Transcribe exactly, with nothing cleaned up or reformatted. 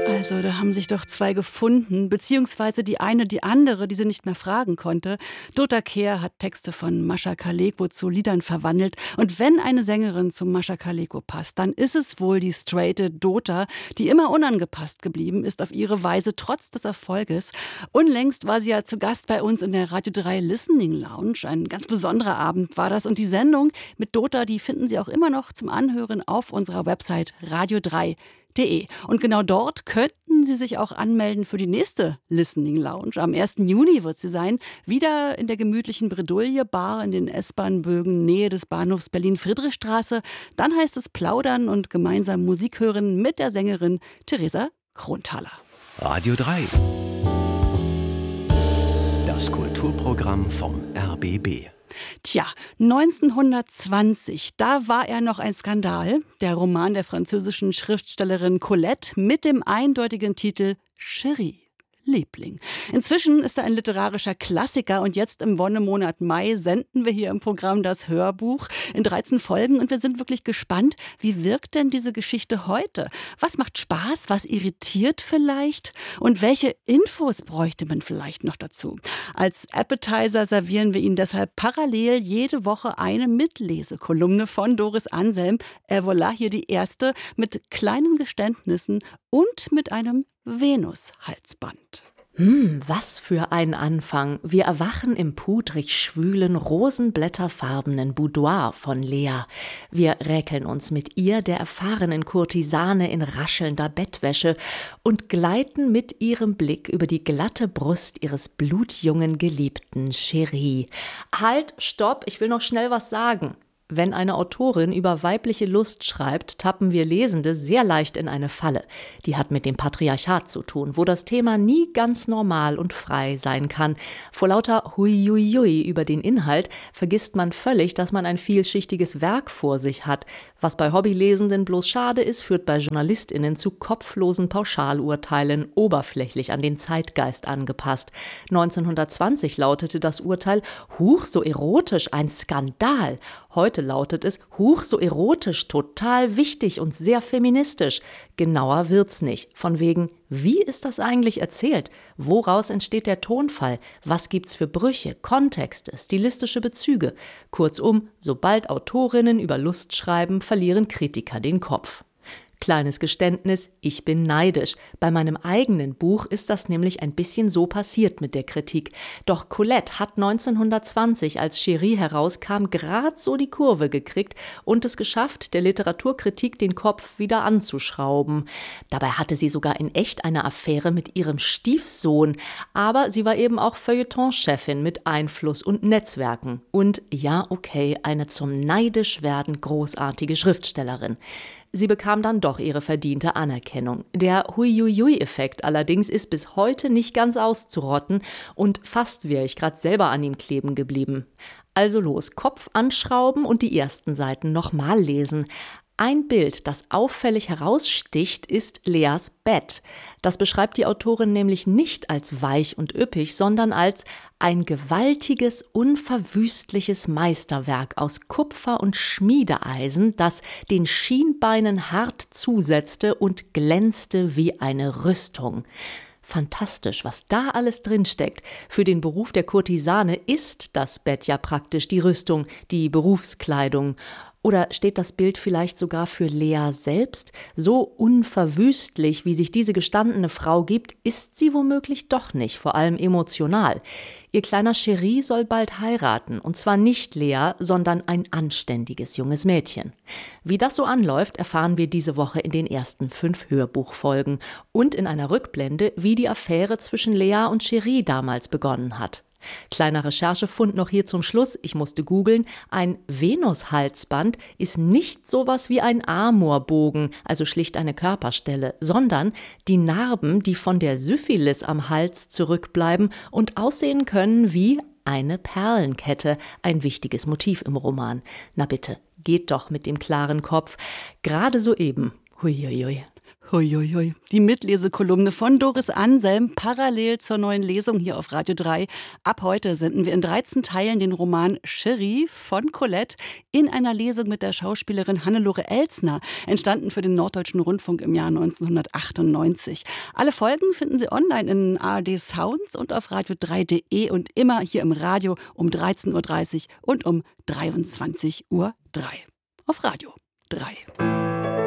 Also, da haben sich doch zwei gefunden, beziehungsweise die eine die andere, die sie nicht mehr fragen konnte. Dota Kehr hat Texte von Mascha Kaleko zu Liedern verwandelt. Und wenn eine Sängerin zu Mascha Kaleko passt, dann ist es wohl die straighte Dota, die immer unangepasst geblieben ist auf ihre Weise, trotz des Erfolges. Unlängst war sie ja zu Gast bei uns in der Radio drei Listening Lounge. Ein ganz besonderer Abend war das. Und die Sendung mit Dota, die finden Sie auch immer noch zum Anhören auf unserer Website radio drei punkt de. Und genau dort könnten Sie sich auch anmelden für die nächste Listening Lounge. Am ersten Juni wird sie sein, wieder in der gemütlichen Bredouille Bar in den S-Bahn-Bögen Nähe des Bahnhofs Berlin-Friedrichstraße. Dann heißt es plaudern und gemeinsam Musik hören mit der Sängerin Theresa Kronthaler. Radio drei. Das Kulturprogramm vom R B B. Tja, neunzehnhundertzwanzig, da war er noch ein Skandal. Der Roman der französischen Schriftstellerin Colette mit dem eindeutigen Titel Chérie. Liebling. Inzwischen ist er ein literarischer Klassiker und jetzt im Wonnemonat Mai senden wir hier im Programm das Hörbuch in dreizehn Folgen und wir sind wirklich gespannt, wie wirkt denn diese Geschichte heute? Was macht Spaß, was irritiert vielleicht und welche Infos bräuchte man vielleicht noch dazu? Als Appetizer servieren wir Ihnen deshalb parallel jede Woche eine Mitlesekolumne von Doris Anselm. Et voilà, hier die erste mit kleinen Geständnissen und mit einem Venus-Halsband. Hm, was für ein Anfang. Wir erwachen im pudrig schwülen, rosenblätterfarbenen Boudoir von Lea. Wir räkeln uns mit ihr, der erfahrenen Kurtisane, in raschelnder Bettwäsche und gleiten mit ihrem Blick über die glatte Brust ihres blutjungen Geliebten Chérie. Halt, stopp, ich will noch schnell was sagen. Wenn eine Autorin über weibliche Lust schreibt, tappen wir Lesende sehr leicht in eine Falle. Die hat mit dem Patriarchat zu tun, wo das Thema nie ganz normal und frei sein kann. Vor lauter Huiuiui über den Inhalt vergisst man völlig, dass man ein vielschichtiges Werk vor sich hat. Was bei Hobbylesenden bloß schade ist, führt bei JournalistInnen zu kopflosen Pauschalurteilen, oberflächlich an den Zeitgeist angepasst. neunzehnhundertzwanzig lautete das Urteil: Huch, so erotisch, ein Skandal. Heute lautet es: Huch, so erotisch, total wichtig und sehr feministisch. Genauer wird's nicht. Von wegen, wie ist das eigentlich erzählt? Woraus entsteht der Tonfall? Was gibt's für Brüche, Kontexte, stilistische Bezüge? Kurzum, sobald Autorinnen über Lust schreiben, verlieren Kritiker den Kopf. Kleines Geständnis, ich bin neidisch. Bei meinem eigenen Buch ist das nämlich ein bisschen so passiert mit der Kritik. Doch Colette hat neunzehnhundertzwanzig, als Chérie herauskam, gerade so die Kurve gekriegt und es geschafft, der Literaturkritik den Kopf wieder anzuschrauben. Dabei hatte sie sogar in echt eine Affäre mit ihrem Stiefsohn. Aber sie war eben auch Feuilleton-Chefin mit Einfluss und Netzwerken. Und ja, okay, eine zum Neidischwerden großartige Schriftstellerin. Sie bekam dann doch ihre verdiente Anerkennung. Der Huiuiui-Effekt allerdings ist bis heute nicht ganz auszurotten und fast wäre ich gerade selber an ihm kleben geblieben. Also los, Kopf anschrauben und die ersten Seiten nochmal lesen. Ein Bild, das auffällig heraussticht, ist Leas Bett. Das beschreibt die Autorin nämlich nicht als weich und üppig, sondern als ein gewaltiges, unverwüstliches Meisterwerk aus Kupfer und Schmiedeeisen, das den Schienbeinen hart zusetzte und glänzte wie eine Rüstung. Fantastisch, was da alles drinsteckt. Für den Beruf der Kurtisane ist das Bett ja praktisch die Rüstung, die Berufskleidung. Oder steht das Bild vielleicht sogar für Lea selbst? So unverwüstlich, wie sich diese gestandene Frau gibt, ist sie womöglich doch nicht, vor allem emotional. Ihr kleiner Chérie soll bald heiraten, und zwar nicht Lea, sondern ein anständiges junges Mädchen. Wie das so anläuft, erfahren wir diese Woche in den ersten fünf Hörbuchfolgen und in einer Rückblende, wie die Affäre zwischen Lea und Chérie damals begonnen hat. Kleiner Recherchefund noch hier zum Schluss, ich musste googeln, ein Venus-Halsband ist nicht sowas wie ein Amorbogen, also schlicht eine Körperstelle, sondern die Narben, die von der Syphilis am Hals zurückbleiben und aussehen können wie eine Perlenkette, ein wichtiges Motiv im Roman. Na bitte, geht doch mit dem klaren Kopf, gerade soeben. Huiuiui. Huiuiui. Die Mitlesekolumne von Doris Anselm parallel zur neuen Lesung hier auf Radio drei. Ab heute senden wir in dreizehn Teilen den Roman Chérie von Colette in einer Lesung mit der Schauspielerin Hannelore Elsner, entstanden für den Norddeutschen Rundfunk im Jahr neunzehnhundertachtundneunzig. Alle Folgen finden Sie online in A R D Sounds und auf radio drei punkt de und immer hier im Radio um dreizehn Uhr dreißig und um dreiundzwanzig Uhr drei auf Radio drei.